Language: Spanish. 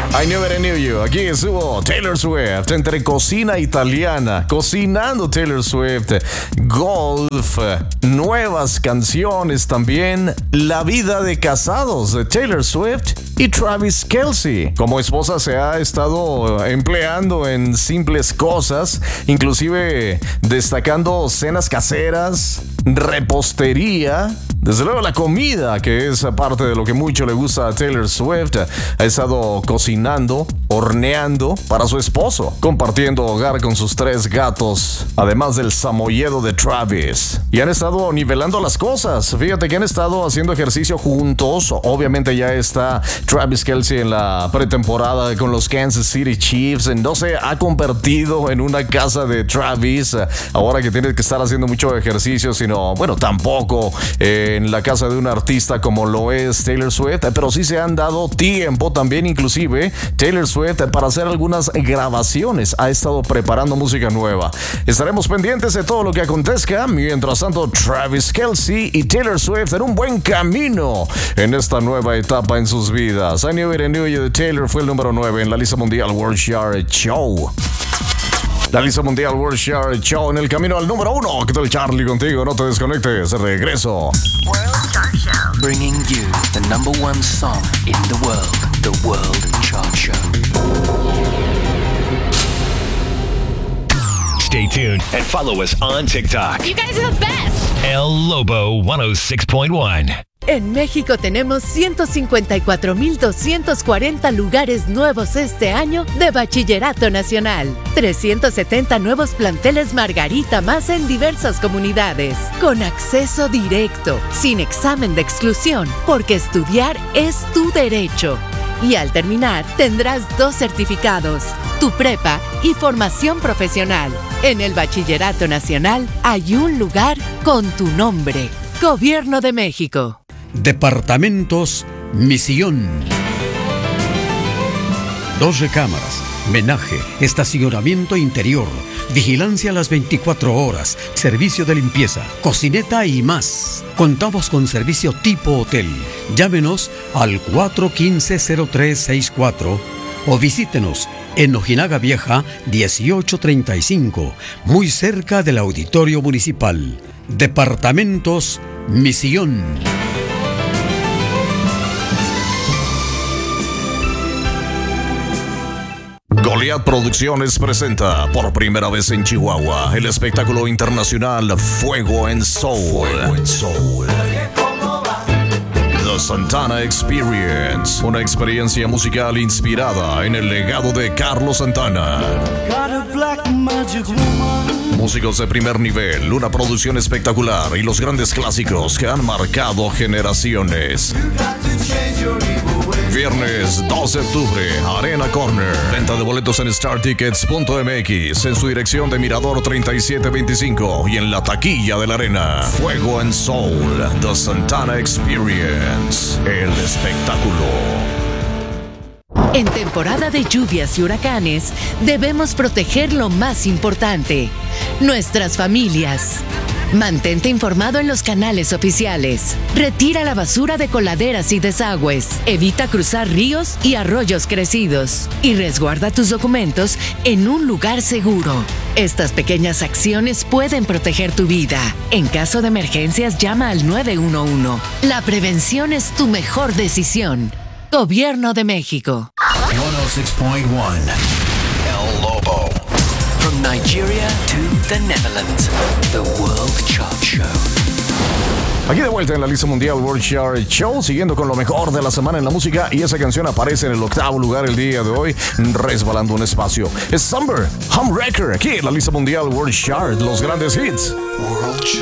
I never knew you. Aquí estuvo Taylor Swift entre cocina italiana, cocinando Taylor Swift, golf, nuevas canciones también, la vida de casados de Taylor Swift y Travis Kelce. Como esposa se ha estado empleando en simples cosas, inclusive destacando cenas caseras, repostería. Desde luego la comida, que es parte de lo que mucho le gusta a Taylor Swift. Ha estado cocinando, horneando para su esposo, compartiendo hogar con sus 3 gatos, además del samoyedo de Travis. Y han estado nivelando las cosas. Fíjate que han estado haciendo ejercicio juntos. Obviamente ya está Travis Kelce en la pretemporada con los Kansas City Chiefs. No se ha convertido en una casa de Travis ahora que tiene que estar haciendo mucho ejercicio, sino, bueno, tampoco en la casa de un artista como lo es Taylor Swift, pero sí se han dado tiempo también, inclusive Taylor Swift, para hacer algunas grabaciones. Ha estado preparando música nueva. Estaremos pendientes de todo lo que acontezca. Mientras tanto, Travis Kelce y Taylor Swift en un buen camino en esta nueva etapa en sus vidas. I Never Knew You de Taylor fue el número 9 en la lista mundial World Chart Show. La lista mundial World Chart Show en el camino al número 1. ¿Qué tal, Charlie? Contigo, no te desconectes. Regreso. World Chart Show. Bringing you the number 1 song in the world. The World Chart Show. Stay tuned and follow us on TikTok. You guys are the best. El Lobo 106.1. En México tenemos 154,240 lugares nuevos este año de Bachillerato Nacional. 370 nuevos planteles Margarita más en diversas comunidades. Con acceso directo, sin examen de exclusión, porque estudiar es tu derecho. Y al terminar, tendrás 2 certificados, tu prepa y formación profesional. En el Bachillerato Nacional hay un lugar con tu nombre. Gobierno de México. Departamentos Misión. 2 recámaras, menaje, estacionamiento interior, vigilancia a las 24 horas, servicio de limpieza, cocineta y más. Contamos con servicio tipo hotel. Llámenos al 415-0364 o visítenos en Ojinaga Vieja 1835, muy cerca del Auditorio Municipal. Departamentos Misión. Goliath Producciones presenta por primera vez en Chihuahua el espectáculo internacional Fuego en Soul. The Santana Experience, una experiencia musical inspirada en el legado de Carlos Santana. Músicos de primer nivel, una producción espectacular y los grandes clásicos que han marcado generaciones. Viernes 2 de octubre, Arena Corner. Venta de boletos en startickets.mx, en su dirección de Mirador 3725 y en la taquilla de la arena. Fuego en Soul, The Santana Experience, el espectáculo. En temporada de lluvias y huracanes, debemos proteger lo más importante, nuestras familias. Mantente informado en los canales oficiales. Retira la basura de coladeras y desagües. Evita cruzar ríos y arroyos crecidos. Y resguarda tus documentos en un lugar seguro. Estas pequeñas acciones pueden proteger tu vida. En caso de emergencias, llama al 911. La prevención es tu mejor decisión. Gobierno de México. 106.1. El Lobo. From Nigeria to the Netherlands, the World Chart Show. Aquí de vuelta en la lista mundial World Chart Show, siguiendo con lo mejor de la semana en la música, y esa canción aparece en el 8º lugar el día de hoy, resbalando un espacio. Es Summer, Homewrecker, aquí en la lista mundial World Chart, los grandes hits. World